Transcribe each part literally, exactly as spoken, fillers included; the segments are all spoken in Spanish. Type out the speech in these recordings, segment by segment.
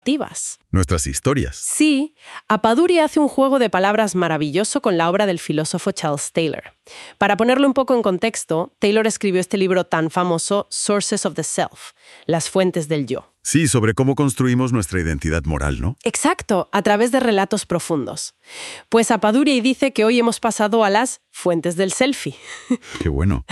Nuestras historias. Sí, Apaduri hace un juego de palabras maravilloso con la obra del filósofo Charles Taylor. Para ponerlo un poco en contexto, Taylor escribió este libro tan famoso, Sources of the Self, Las fuentes del yo. Sí, sobre cómo construimos nuestra identidad moral, ¿no? Exacto, a través de relatos profundos. Pues Apaduri dice que hoy hemos pasado a las fuentes del selfie. ¡Qué bueno!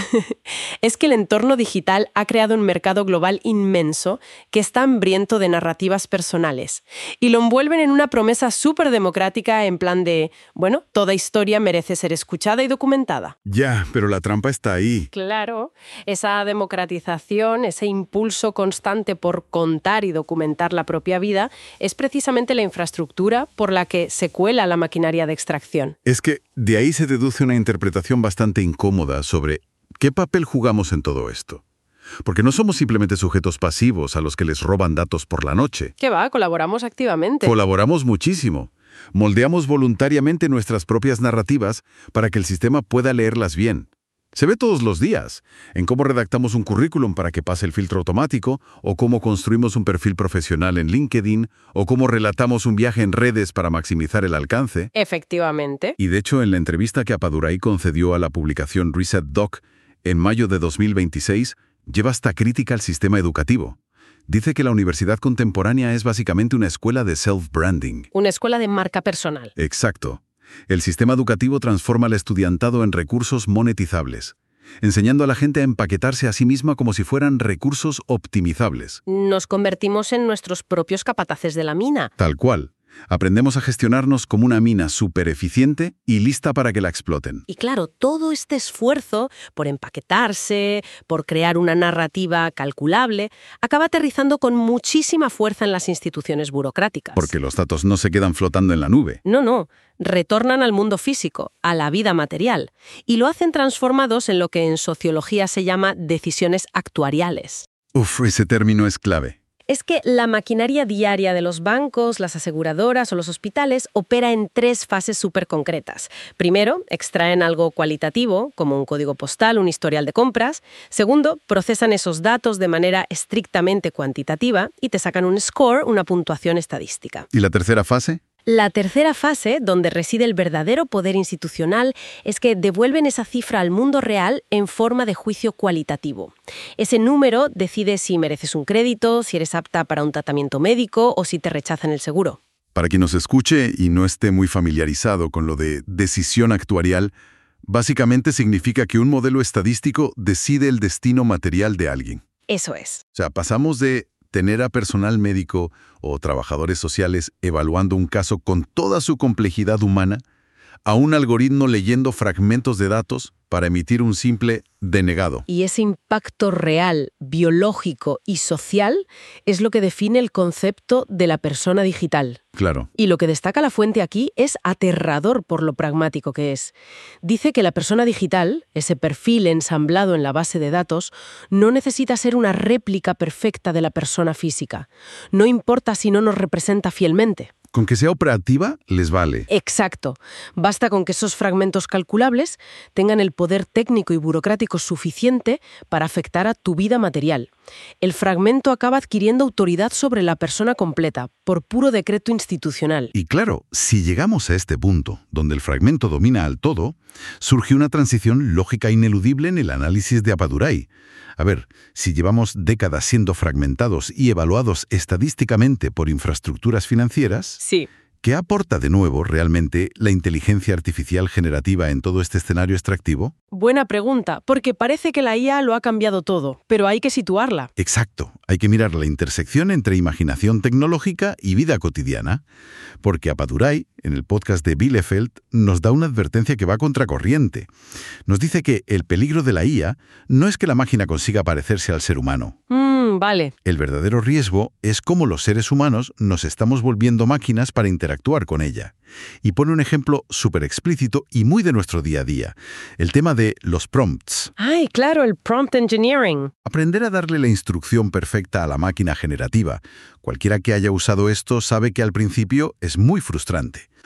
Es que el entorno digital ha creado un mercado global inmenso que está hambriento de narrativas personales y lo envuelven en una promesa súper democrática en plan de, bueno, toda historia merece ser escuchada y documentada. Ya, pero la trampa está ahí. Claro, esa democratización, ese impulso constante por contar y documentar la propia vida es precisamente la infraestructura por la que se cuela la maquinaria de extracción. Es que de ahí se deduce una interpretación bastante incómoda sobre qué papel jugamos en todo esto. Porque no somos simplemente sujetos pasivos a los que les roban datos por la noche. ¿Qué va? Colaboramos activamente. Colaboramos muchísimo. Moldeamos voluntariamente nuestras propias narrativas para que el sistema pueda leerlas bien. Se ve todos los días, en cómo redactamos un currículum para que pase el filtro automático, o cómo construimos un perfil profesional en LinkedIn, o cómo relatamos un viaje en redes para maximizar el alcance. Efectivamente. Y de hecho, en la entrevista que Apaduri concedió a la publicación Reset Doc en mayo de dos mil veintiséis, lleva hasta crítica al sistema educativo. Dice que la universidad contemporánea es básicamente una escuela de self-branding. Una escuela de marca personal. Exacto. El sistema educativo transforma al estudiantado en recursos monetizables, enseñando a la gente a empaquetarse a sí misma como si fueran recursos optimizables. Nos convertimos en nuestros propios capataces de la mina. Tal cual. Aprendemos a gestionarnos como una mina súper eficiente y lista para que la exploten. Y claro, todo este esfuerzo por empaquetarse, por crear una narrativa calculable, acaba aterrizando con muchísima fuerza en las instituciones burocráticas. Porque los datos no se quedan flotando en la nube. No, no. Retornan al mundo físico, a la vida material, y lo hacen transformados en lo que en sociología se llama decisiones actuariales. Uf, ese término es clave. Es que la maquinaria diaria de los bancos, las aseguradoras o los hospitales opera en tres fases súper concretas. Primero, extraen algo cualitativo, como un código postal, un historial de compras. Segundo, procesan esos datos de manera estrictamente cuantitativa y te sacan un score, una puntuación estadística. ¿Y la tercera fase? La tercera fase, donde reside el verdadero poder institucional, es que devuelven esa cifra al mundo real en forma de juicio cualitativo. Ese número decide si mereces un crédito, si eres apta para un tratamiento médico o si te rechazan el seguro. Para quien nos escuche y no esté muy familiarizado con lo de decisión actuarial, básicamente significa que un modelo estadístico decide el destino material de alguien. Eso es. O sea, pasamos de tener a personal médico o trabajadores sociales evaluando un caso con toda su complejidad humana, a un algoritmo leyendo fragmentos de datos para emitir un simple denegado. Y ese impacto real, biológico y social es lo que define el concepto de la persona digital. Claro. Y lo que destaca la fuente aquí es aterrador por lo pragmático que es. Dice que la persona digital, ese perfil ensamblado en la base de datos, no necesita ser una réplica perfecta de la persona física. No importa si no nos representa fielmente. Con que sea operativa, les vale. Exacto. Basta con que esos fragmentos calculables tengan el poder técnico y burocrático suficiente para afectar a tu vida material. El fragmento acaba adquiriendo autoridad sobre la persona completa, por puro decreto institucional. Y claro, si llegamos a este punto, donde el fragmento domina al todo, surge una transición lógica ineludible en el análisis de Apaduri. A ver, si llevamos décadas siendo fragmentados y evaluados estadísticamente por infraestructuras financieras, sí. ¿Qué aporta de nuevo realmente la inteligencia artificial generativa en todo este escenario extractivo? Buena pregunta, porque parece que la I A lo ha cambiado todo, pero hay que situarla. Exacto, hay que mirar la intersección entre imaginación tecnológica y vida cotidiana, porque Apaduri, en el podcast de Bielefeld, nos da una advertencia que va contracorriente. Nos dice que el peligro de la I A no es que la máquina consiga parecerse al ser humano. Mm, vale. El verdadero riesgo es cómo los seres humanos nos estamos volviendo máquinas para interactuar con ella. Y pone un ejemplo súper explícito y muy de nuestro día a día, el tema de los prompts. Ay, claro, el prompt engineering. Aprender a darle la instrucción perfecta a la máquina generativa. Cualquiera que haya usado esto sabe que al principio es muy frustrante.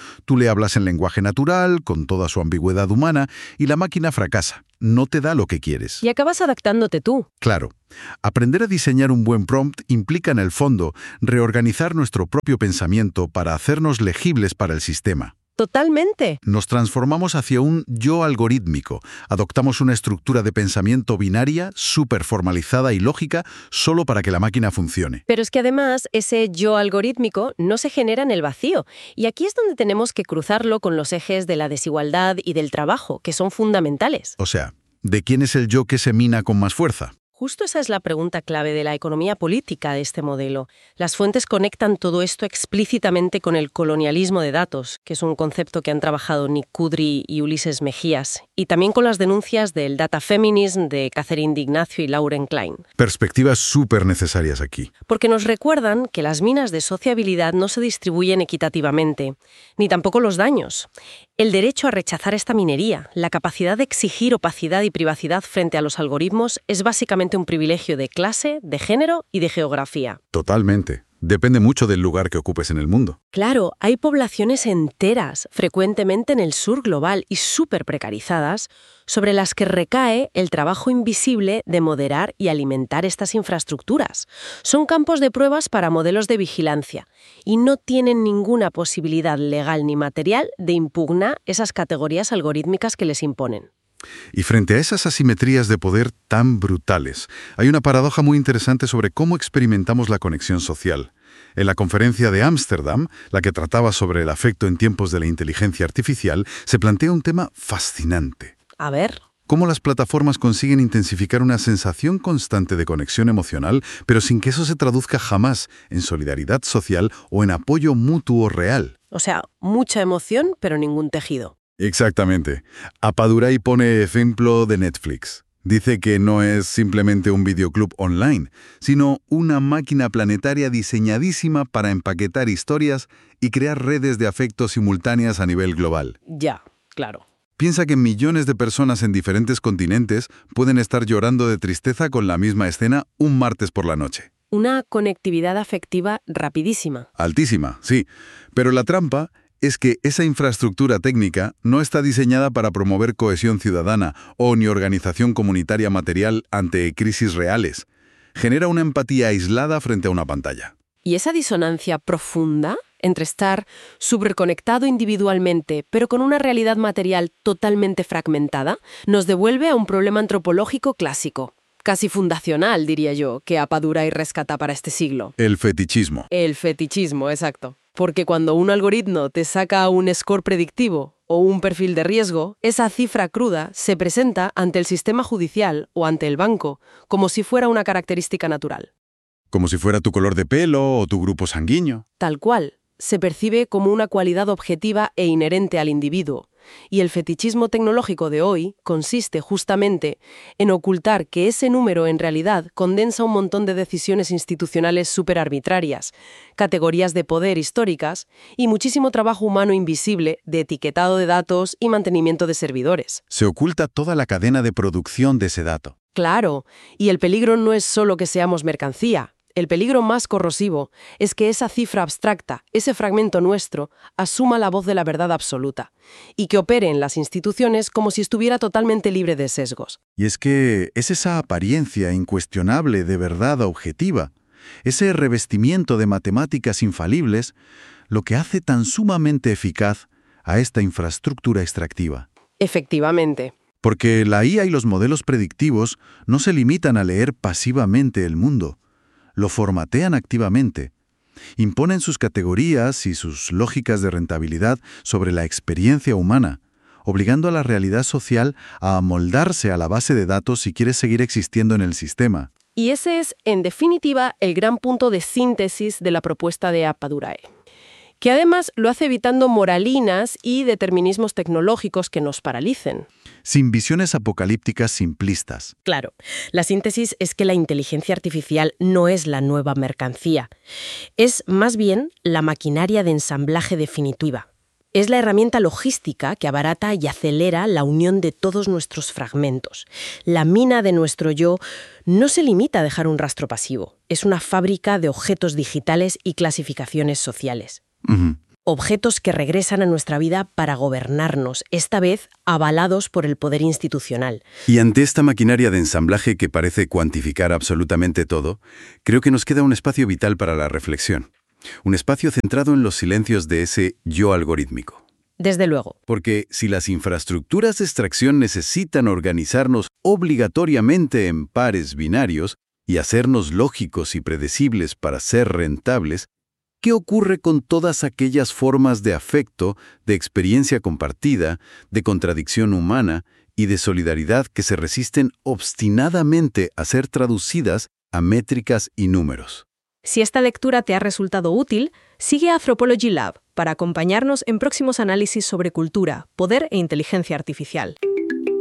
Tú le hablas en lenguaje natural, con toda su ambigüedad humana, y la máquina fracasa. No te da lo que quieres. Y acabas adaptándote tú. Claro. Aprender a diseñar un buen prompt implica, en el fondo, reorganizar nuestro propio pensamiento para hacernos legibles para el sistema. Totalmente. Nos transformamos hacia un yo algorítmico. Adoptamos una estructura de pensamiento binaria, súper formalizada y lógica, solo para que la máquina funcione. Pero es que además ese yo algorítmico no se genera en el vacío. Y aquí es donde tenemos que cruzarlo con los ejes de la desigualdad y del trabajo, que son fundamentales. O sea, ¿de quién es el yo que se mina con más fuerza? Justo esa es la pregunta clave de la economía política de este modelo. Las fuentes conectan todo esto explícitamente con el colonialismo de datos, que es un concepto que han trabajado Nick Kudry y Ulises Mejías, y también con las denuncias del data feminism de Catherine D'Ignacio y Lauren Klein. Perspectivas súper necesarias aquí. Porque nos recuerdan que las minas de sociabilidad no se distribuyen equitativamente, ni tampoco los daños. El derecho a rechazar esta minería, la capacidad de exigir opacidad y privacidad frente a los algoritmos es básicamente un privilegio de clase, de género y de geografía. Totalmente. Depende mucho del lugar que ocupes en el mundo. Claro, hay poblaciones enteras, frecuentemente en el sur global y súper precarizadas, sobre las que recae el trabajo invisible de moderar y alimentar estas infraestructuras. Son campos de pruebas para modelos de vigilancia y no tienen ninguna posibilidad legal ni material de impugnar esas categorías algorítmicas que les imponen. Y frente a esas asimetrías de poder tan brutales, hay una paradoja muy interesante sobre cómo experimentamos la conexión social. En la conferencia de Ámsterdam, la que trataba sobre el afecto en tiempos de la inteligencia artificial, se plantea un tema fascinante. A ver. Cómo las plataformas consiguen intensificar una sensación constante de conexión emocional, pero sin que eso se traduzca jamás en solidaridad social o en apoyo mutuo real. O sea, mucha emoción, pero ningún tejido. Exactamente. Appadurai pone ejemplo de Netflix. Dice que no es simplemente un videoclub online, sino una máquina planetaria diseñadísima para empaquetar historias y crear redes de afecto simultáneas a nivel global. Ya, claro. Piensa que millones de personas en diferentes continentes pueden estar llorando de tristeza con la misma escena un martes por la noche. Una conectividad afectiva rapidísima. Altísima, sí. Pero la trampa es que esa infraestructura técnica no está diseñada para promover cohesión ciudadana o ni organización comunitaria material ante crisis reales. Genera una empatía aislada frente a una pantalla. Y esa disonancia profunda entre estar superconectado individualmente, pero con una realidad material totalmente fragmentada, nos devuelve a un problema antropológico clásico, casi fundacional, diría yo, que Appadurai rescata para este siglo. El fetichismo. El fetichismo, exacto. Porque cuando un algoritmo te saca un score predictivo o un perfil de riesgo, esa cifra cruda se presenta ante el sistema judicial o ante el banco como si fuera una característica natural. Como si fuera tu color de pelo o tu grupo sanguíneo. Tal cual. Se percibe como una cualidad objetiva e inherente al individuo. Y el fetichismo tecnológico de hoy consiste justamente en ocultar que ese número en realidad condensa un montón de decisiones institucionales superarbitrarias, categorías de poder históricas y muchísimo trabajo humano invisible de etiquetado de datos y mantenimiento de servidores. Se oculta toda la cadena de producción de ese dato. Claro, y el peligro no es solo que seamos mercancía. El peligro más corrosivo es que esa cifra abstracta, ese fragmento nuestro, asuma la voz de la verdad absoluta y que opere en las instituciones como si estuviera totalmente libre de sesgos. Y es que es esa apariencia incuestionable de verdad objetiva, ese revestimiento de matemáticas infalibles, lo que hace tan sumamente eficaz a esta infraestructura extractiva. Efectivamente. Porque la I A y los modelos predictivos no se limitan a leer pasivamente el mundo. Lo formatean activamente, imponen sus categorías y sus lógicas de rentabilidad sobre la experiencia humana, obligando a la realidad social a amoldarse a la base de datos si quiere seguir existiendo en el sistema. Y ese es, en definitiva, el gran punto de síntesis de la propuesta de Appadurai, que además lo hace evitando moralinas y determinismos tecnológicos que nos paralicen. Sin visiones apocalípticas simplistas. Claro, la síntesis es que la inteligencia artificial no es la nueva mercancía. Es más bien la maquinaria de ensamblaje definitiva. Es la herramienta logística que abarata y acelera la unión de todos nuestros fragmentos. La mina de nuestro yo no se limita a dejar un rastro pasivo. Es una fábrica de objetos digitales y clasificaciones sociales. Uh-huh. Objetos que regresan a nuestra vida para gobernarnos, esta vez avalados por el poder institucional. Y ante esta maquinaria de ensamblaje que parece cuantificar absolutamente todo, creo que nos queda un espacio vital para la reflexión. Un espacio centrado en los silencios de ese yo algorítmico. Desde luego. Porque si las infraestructuras de extracción necesitan organizarnos obligatoriamente en pares binarios y hacernos lógicos y predecibles para ser rentables, ¿qué ocurre con todas aquellas formas de afecto, de experiencia compartida, de contradicción humana y de solidaridad que se resisten obstinadamente a ser traducidas a métricas y números? Si esta lectura te ha resultado útil, sigue a Anthropology Lab para acompañarnos en próximos análisis sobre cultura, poder e inteligencia artificial.